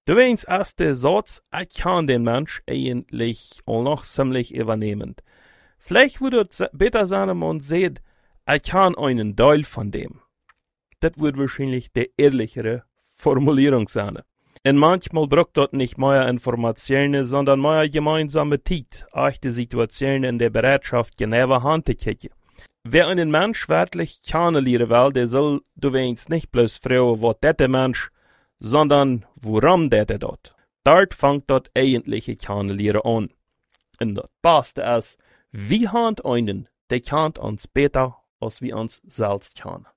Du weinst als der Satz, ich kann den Mensch eigentlich auch noch ziemlich übernehmen. Vielleicht würde es besser sein, wenn man sagt, ich kann einen Teil von dem. Das wird wahrscheinlich die ehrlichere Formulierung sein. Und manchmal braucht das nicht mehr Informationen, sondern mehr gemeinsame Zeit, echte Situationen in der Bereitschaft genauer anzukicken. Wer einen Mensch wirklich kennenlernen will, der soll du weinst nicht bloß fragen, was der Mensch, sondern warum der dort. Dort fängt das eigentliche Kennenlernen an. Und das Beste ist, wir haben einen, der kennt uns besser, als wir uns selbst kennen.